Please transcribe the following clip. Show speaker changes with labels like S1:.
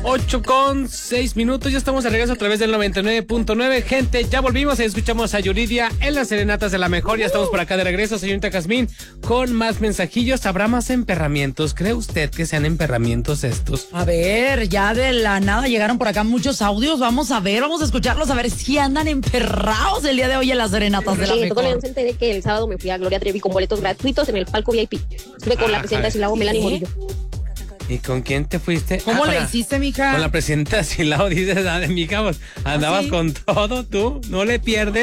S1: 8:06. Ya estamos de regreso a través del 99.9. Gente, ya volvimos y escuchamos a Yuridia en las serenatas de la mejor. Ya estamos por acá de regreso, señorita Jazmín, con más mensajillos. ¿Habrá más emperramientos? ¿Cree usted que sean emperramientos estos?
S2: A ver, ya de la nada llegaron por acá muchos audios. Vamos a escucharlos, a ver si andan emperrados el día de hoy en las serenatas de la mejor.
S3: Todo le enteré que el sábado me fui a Gloria Trevi con boletos gratuitos en el palco VIP. Estuve con la presidenta de Silao, Melanie Morillo.
S1: ¿Y con quién te fuiste?
S2: ¿Cómo le hiciste, mija?
S1: Con la presidenta Silao, dices, mija, pues, andabas con todo tú, no le pierdes.